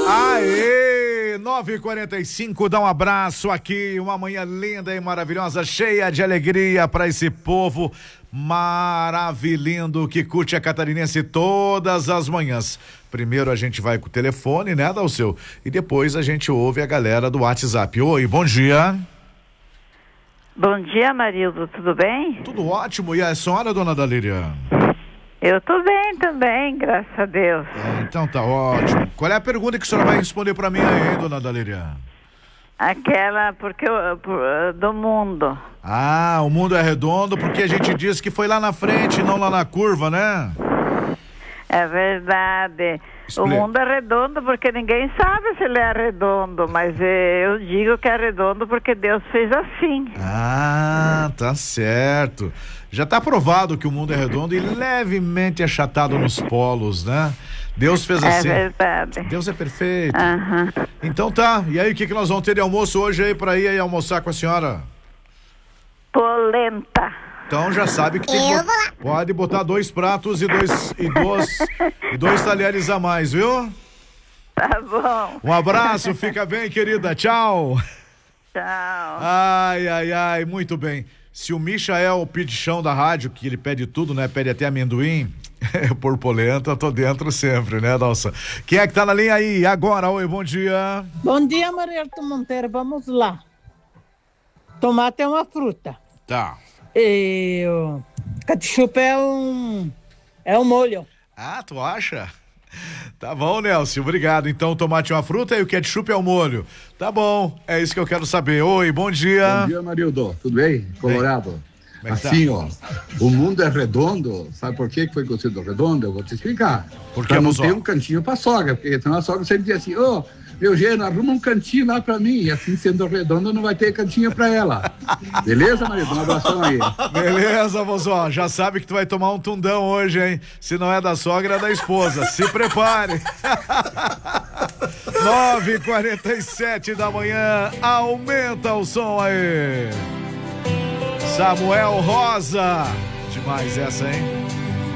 Aê, 9h45, dá um abraço aqui, uma manhã linda e maravilhosa, cheia de alegria para esse povo maravilhoso que curte a Catarinense todas as manhãs. Primeiro a gente vai com o telefone, né, Dalceu? E depois a gente ouve a galera do WhatsApp. Oi, bom dia. Bom dia, Marildo, tudo bem? Tudo ótimo, e a senhora, dona Dalíria? Eu tô bem também, graças a Deus. Então tá ótimo. Qual é a pergunta que a senhora vai responder pra mim aí, dona Dalíria? Aquela, do mundo. Ah, o mundo é redondo porque a gente disse que foi lá na frente, não lá na curva, né? É verdade. O mundo é redondo porque ninguém sabe se ele é redondo, mas eu digo que é redondo porque Deus fez assim. Ah, tá certo. Já tá provado que o mundo é redondo e levemente achatado nos polos, né? Deus fez assim. É verdade. Deus é perfeito. Aham. Então tá, e aí o que nós vamos ter de almoço hoje aí pra ir aí almoçar com a senhora? Polenta. Então já sabe que pode botar 2 pratos e dois talheres a mais, viu? Tá bom. Um abraço, fica bem, querida. Tchau. Tchau. Ai, muito bem. Se o Michael, o pedichão da rádio, que ele pede tudo, né? Pede até amendoim, por polenta, eu tô dentro sempre, né, Dalsa? Quem é que tá na linha aí agora? Oi, bom dia. Bom dia, Marielto Monteiro, vamos lá. Tomate é uma fruta. Tá. E o ketchup é um molho. Ah, tu acha? Tá bom, Nelson, obrigado. Então o tomate é uma fruta e o ketchup é um molho. Tá bom, é isso que eu quero saber. Oi, bom dia. Bom dia, Marildo, tudo bem? Colorado. Assim, ó, o mundo é redondo, sabe por que foi construído redondo? Eu vou te explicar. Porque não tem um cantinho pra sogra, porque senão a sogra sempre diz assim, meu genro, arruma um cantinho lá pra mim, e assim sendo redondo não vai ter cantinho pra ela. Beleza, Marildo? Um abração aí. Beleza, vozó, já sabe que tu vai tomar um tundão hoje, hein? Se não é da sogra, é da esposa. Se prepare. 9h47 da manhã, aumenta o som aí. Samuel Rosa. Demais essa, hein?